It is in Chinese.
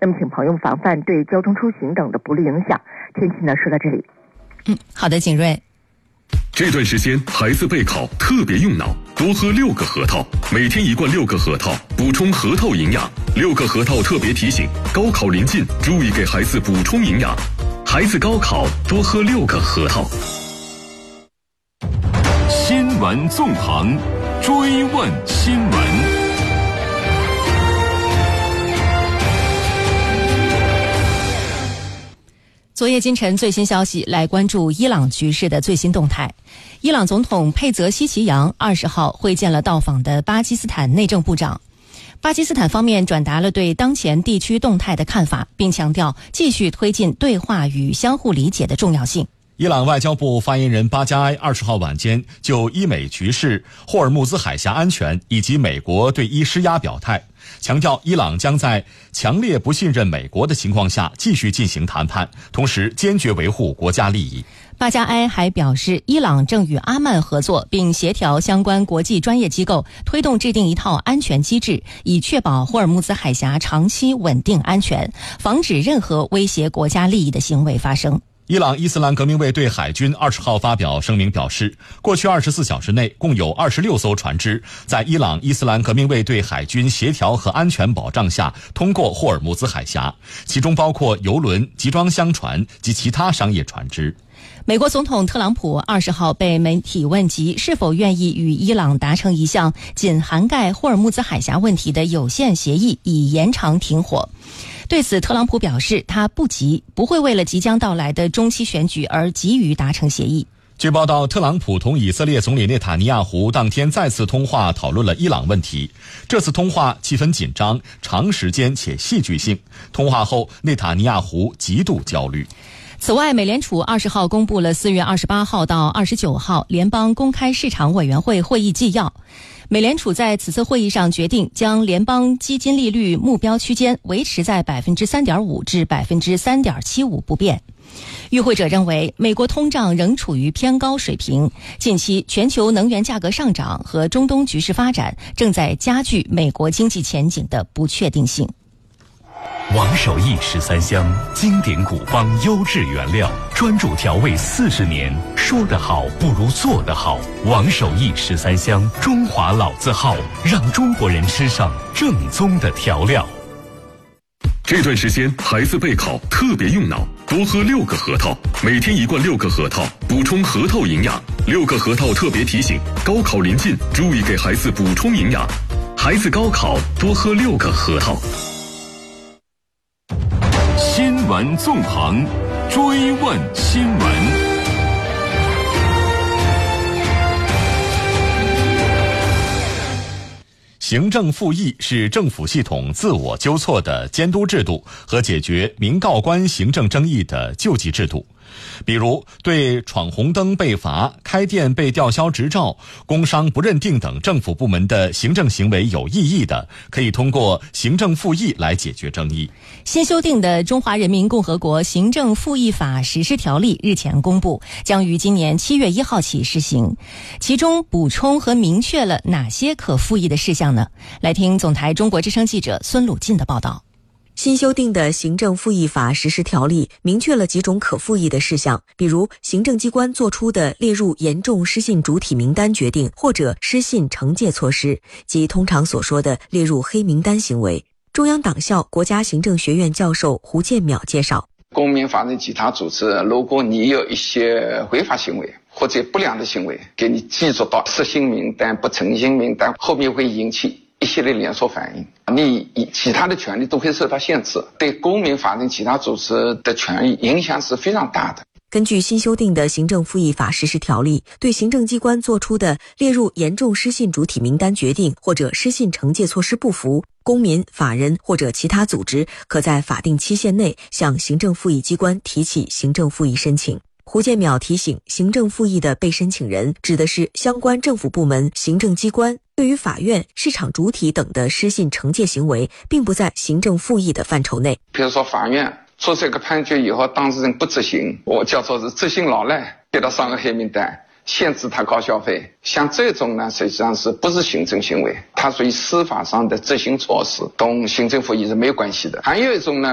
那么请朋友防范对交通出行等的不利影响。天气呢说到这里。 好的，景睿。 这段时间孩子备考特别用脑，多喝6个核桃，每天1罐6个核桃，补充核桃营养。6个核桃特别提醒，高考临近，注意给孩子补充营养。孩子高考多喝6个核桃。 新闻纵横，追问新闻。 昨夜今晨最新消息，来关注伊朗局势的最新动态。伊朗总统佩泽西奇扬20号会见了到访的巴基斯坦内政部长。巴基斯坦方面转达了对当前地区动态的看法，并强调继续推进对话与相互理解的重要性。 伊朗外交部发言人巴加埃20号晚间就伊美局势、霍尔木兹海峡安全以及美国对伊施压表态，强调伊朗将在强烈不信任美国的情况下继续进行谈判，同时坚决维护国家利益。 巴加埃还表示，伊朗正与阿曼合作，并协调相关国际专业机构，推动制定一套安全机制，以确保霍尔木兹海峡长期稳定安全，防止任何威胁国家利益的行为发生。 伊朗伊斯兰革命卫队海军20号发表声明表示，过去24小时内共有26艘船只在伊朗伊斯兰革命卫队海军协调和安全保障下通过霍尔木兹海峡，其中包括油轮、集装箱船及其他商业船只。 美国总统特朗普20号被媒体问及是否愿意与伊朗达成一项仅涵盖霍尔木兹海峡问题的有限协议，以延长停火。对此，特朗普表示他不急，不会为了即将到来的中期选举而急于达成协议。 据报道，特朗普同以色列总理内塔尼亚胡当天再次通话，讨论了伊朗问题。这次通话气氛紧张、长时间且戏剧性。通话后，内塔尼亚胡极度焦虑。 此外，美联储20号公布了4月28号到29号联邦公开市场委员会会议纪要。美联储在此次会议上决定将联邦基金利率目标区间维持在 3.5% 至 3.75% 不变。与会者认为，美国通胀仍处于偏高水平，近期全球能源价格上涨和中东局势发展正在加剧美国经济前景的不确定性。 王守义13香，经典古方优质原料，专注调味40年，说得好不如做得好。王守义13香，中华老字号，让中国人吃上正宗的调料。 这段时间孩子备考特别用脑，多喝6个核桃，每天1罐6个核桃，补充核桃营养。6个核桃特别提醒，高考临近，注意给孩子补充营养。孩子高考多喝6个核桃。 新闻纵横，追问新闻。 行政复议是政府系统自我纠错的监督制度和解决民告官行政争议的救济制度。比如对闯红灯被罚、开店被吊销执照、工伤不认定等政府部门的行政行为有异议的，可以通过行政复议来解决争议。 新修订的《中华人民共和国行政复议法实施条例》日前公布，将于今年7月1号起施行。其中补充和明确了哪些可复议的事项呢？来听总台中国之声记者孙鲁进的报道。 新修订的行政复议法实施条例明确了几种可复议的事项，比如行政机关作出的列入严重失信主体名单决定或者失信惩戒措施，即通常所说的列入黑名单行为。中央党校国家行政学院教授胡建淼介绍， 公民法人其他组织，如果你有一些违法行为或者不良的行为，给你记入到失信名单、不诚信名单，后面会引起一系列连锁反应，你其他的权利都会受到限制，对公民法人其他组织的权益影响是非常大的。 根据新修订的行政复议法实施条例，对行政机关作出的列入严重失信主体名单决定或者失信惩戒措施不服，公民、法人或者其他组织可在法定期限内向行政复议机关提起行政复议申请。胡建淼提醒，行政复议的被申请人指的是相关政府部门、行政机关，对于法院、市场主体等的失信惩戒行为，并不在行政复议的范畴内。 比如说法院做这个判决以后，当事人不执行，我叫做是执行老赖，给他上个黑名单，限制他高消费。像这种呢，实际上是不是行政行为，它属于司法上的执行措施，跟行政复议是没有关系的。还有一种呢，